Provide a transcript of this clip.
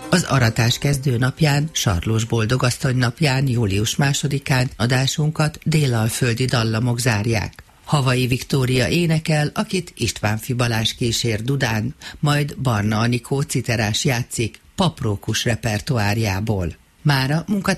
Az aratás kezdő napján, Sarlós Boldogasszony napján, július 2-án adásunkat délalföldi dallamok zárják. Havai Viktória énekel, akit Istvánffy Balázs kísér dudán, majd Barna Anikó citerás játszik Paprókus repertoárjából. Mára munkatárs